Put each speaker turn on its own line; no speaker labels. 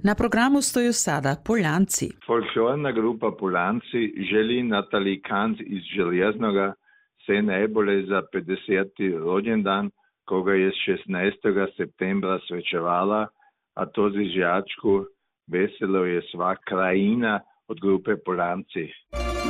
Na programu stoju sada Poljanci.
Folklorna grupa Poljanci želi Nataliji Kanz iz Željeznoga vse najbolje za 50. rođendan, koga je 16. septembra srečevala, a to zvižačku veselo je sva krajina od grupe Poljanci.